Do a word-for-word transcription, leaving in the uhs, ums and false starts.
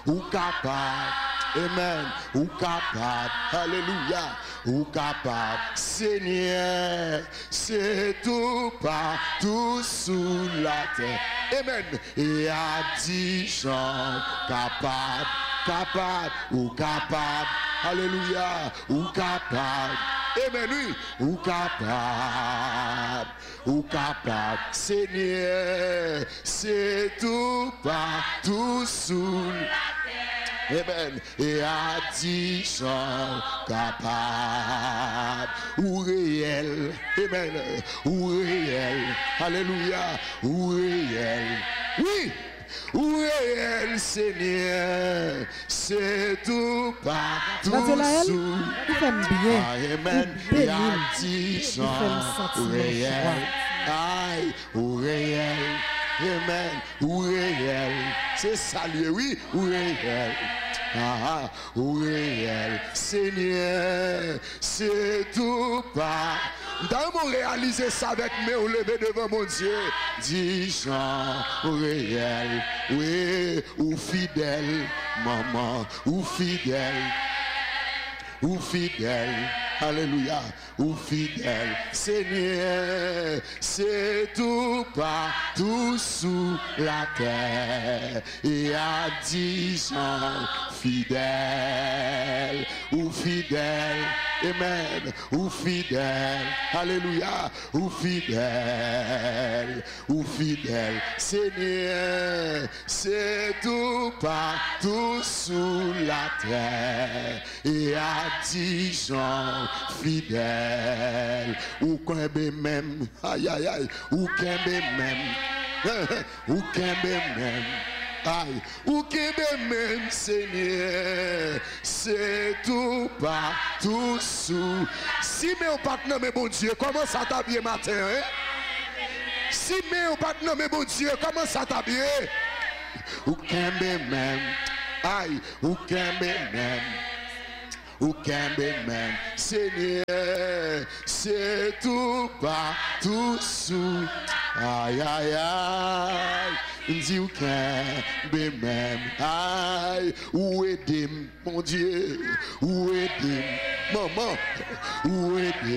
ou capable. Amen. Ou capable. Alléluia. Ou capable. Seigneur, c'est tout partout sous la terre. Amen. Et à dix gens capable. Capable. Ou capable. Alléluia. Ou capable. Amen. Oui. Ou capable. Ou capable. Seigneur, c'est tout partout sous la terre. Amen. Et à dix gens capables. Ou réel. Amen. Ou réel. Alléluia. Ou réel. Oui. Ou réel, Seigneur. C'est tout partout sous. Amen. Et à dix gens. Ou réel. Aïe. Ou réel. Amen. Ou réel. C'est salué, oui. Ou réel. Ah, ou réel. Seigneur, c'est tout pas. Dans mon réaliser ça avec mes ou lever devant mon Dieu. Dix gens, ou réel. Oui, ou fidèle. Maman, ou fidèle. Ou fidèle. Alléluia, ou fidèle, Seigneur, c'est tout partout sous la terre. Et à dix ans, fidèle, ou fidèle, amen, ou fidèle, alléluia, ou fidèle, ou fidèle, Seigneur, c'est tout partout sous la terre. Et à dix ans, fidèle, ou qu'un même, aïe aïe aïe, ou qu'un même, ou qu'un même, aïe, ou qu'un même, Seigneur, c'est tout partout sous. Si mes partenaires, mes bon Dieu, comment ça t'habille matin, hein? Si mes partenaires, mes bon Dieu, comment ça t'habille? Ou qu'un même, aïe, ou qu'un même. Ou qu'un même, Seigneur, c'est tout partout sous. Aïe, aïe, aïe. Dis ou qu'un même, aïe. Où est mon Dieu? Où est maman? Où est